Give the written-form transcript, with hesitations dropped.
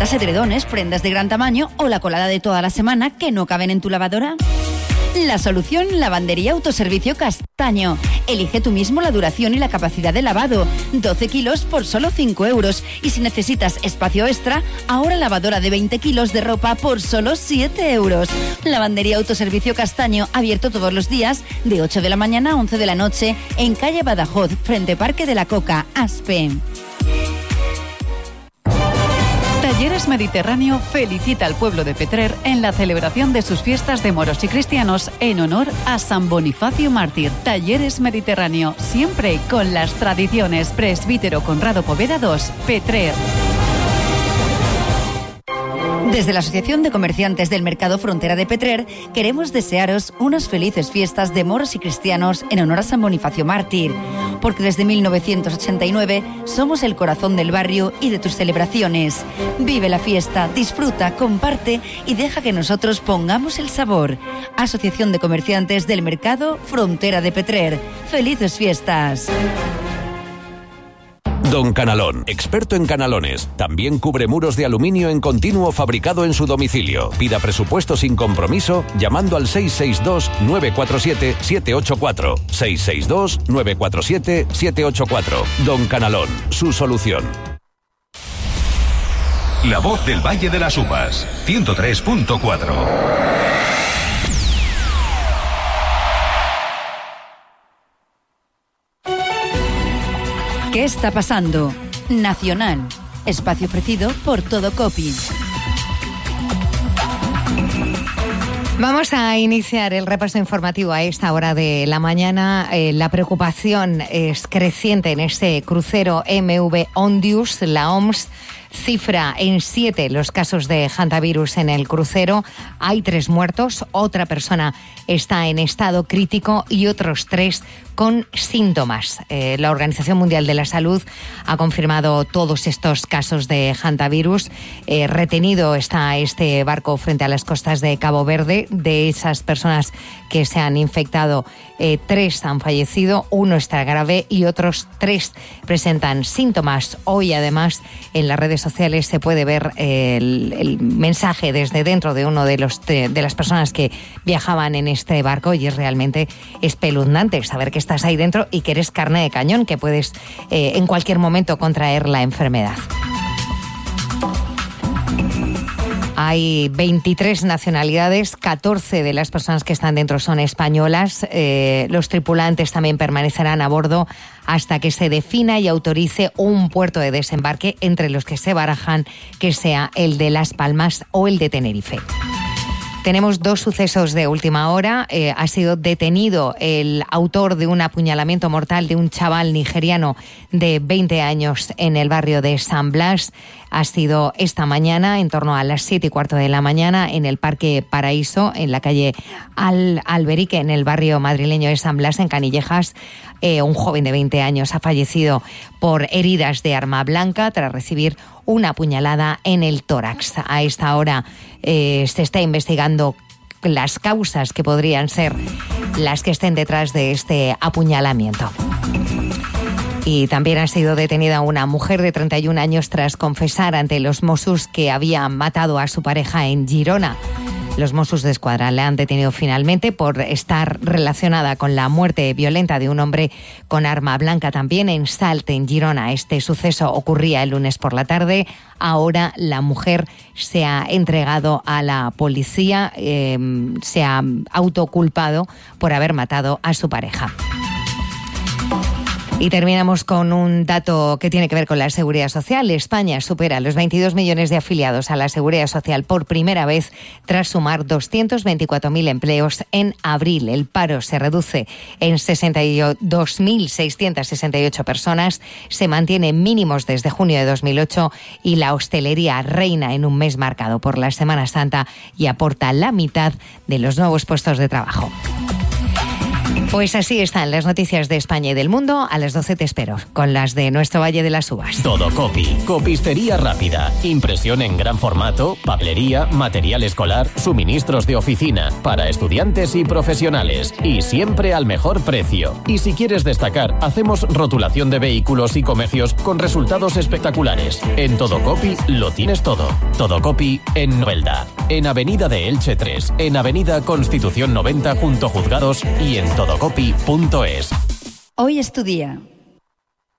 ¿Buscas edredones, prendas de gran tamaño o la colada de toda la semana que no caben en tu lavadora? La solución, Lavandería Autoservicio Castaño. Elige tú mismo la duración y la capacidad de lavado. 12 kilos por solo 5 euros. Y si necesitas espacio extra, ahora lavadora de 20 kilos de ropa por solo 7 euros. Lavandería Autoservicio Castaño, abierto todos los días de 8 de la mañana a 11 de la noche en calle Badajoz, frente Parque de la Coca, Aspe. Talleres Mediterráneo felicita al pueblo de Petrer en la celebración de sus fiestas de moros y cristianos en honor a San Bonifacio Mártir. Talleres Mediterráneo, siempre con las tradiciones. Presbítero Conrado Poveda 2, Petrer. Desde la Asociación de Comerciantes del Mercado Frontera de Petrer queremos desearos unas felices fiestas de moros y cristianos en honor a San Bonifacio Mártir, porque desde 1989 somos el corazón del barrio y de tus celebraciones. Vive la fiesta, disfruta, comparte y deja que nosotros pongamos el sabor. Asociación de Comerciantes del Mercado Frontera de Petrer. ¡Felices fiestas! Don Canalón, experto en canalones. También cubre muros de aluminio en continuo fabricado en su domicilio. Pida presupuesto sin compromiso llamando al 662-947-784. 662-947-784. Don Canalón, su solución. La voz del Valle de las Uvas, 103.4. ¿Qué está pasando? Nacional. Espacio ofrecido por Todocopy. Vamos a iniciar el repaso informativo a esta hora de la mañana. La preocupación es creciente en este crucero MV Ondius. La OMS cifra en 7 los casos de hantavirus en el crucero. Hay 3 muertos, otra persona está en estado crítico y otros 3 con síntomas. La Organización Mundial de la Salud ha confirmado todos estos casos de hantavirus. Retenido está este barco frente a las costas de Cabo Verde. De esas personas que se han infectado, 3 han fallecido, 1 está grave y otros 3 presentan síntomas. Hoy, además, en las redes sociales se puede ver el mensaje desde dentro de uno de las personas que viajaban en este barco y es realmente espeluznante saber que estás ahí dentro y que eres carne de cañón, que puedes en cualquier momento contraer la enfermedad. Hay 23 nacionalidades, 14 de las personas que están dentro son españolas. Los tripulantes también permanecerán a bordo hasta que se defina y autorice un puerto de desembarque, entre los que se barajan que sea el de Las Palmas o el de Tenerife. Tenemos 2 sucesos de última hora. Ha sido detenido el autor de un apuñalamiento mortal de un chaval nigeriano de 20 años en el barrio de San Blas. Ha sido esta mañana, en torno a las 7:15 de la mañana, en el Parque Paraíso, en la calle Alberique, en el barrio madrileño de San Blas, en Canillejas. Un joven de 20 años ha fallecido por heridas de arma blanca tras recibir una puñalada en el tórax. A esta hora se está investigando las causas que podrían ser las que estén detrás de este apuñalamiento. Y también ha sido detenida una mujer de 31 años tras confesar ante los Mossos que había matado a su pareja en Girona. Los Mossos de Escuadra la han detenido finalmente por estar relacionada con la muerte violenta de un hombre con arma blanca también en Salt, en Girona. Este suceso ocurría el lunes por la tarde. Ahora la mujer se ha entregado a la policía, se ha autoculpado por haber matado a su pareja. Y terminamos con un dato que tiene que ver con la Seguridad Social. España supera los 22 millones de afiliados a la Seguridad Social por primera vez tras sumar 224.000 empleos en abril. El paro se reduce en 62.668 personas, se mantiene en mínimos desde junio de 2008 y la hostelería reina en un mes marcado por la Semana Santa y aporta la mitad de los nuevos puestos de trabajo. Pues así están las noticias de España y del mundo. A las 12 te espero, con las de nuestro Valle de las Uvas. Todo Copy. Copistería rápida. Impresión en gran formato, papelería, material escolar, suministros de oficina, para estudiantes y profesionales. Y siempre al mejor precio. Y si quieres destacar, hacemos rotulación de vehículos y comercios con resultados espectaculares. En Todo Copy lo tienes todo. Todo Copy en Novelda. En Avenida de Elche 3. En Avenida Constitución 90 junto a Juzgados y en todocopy.es. Hoy es tu día.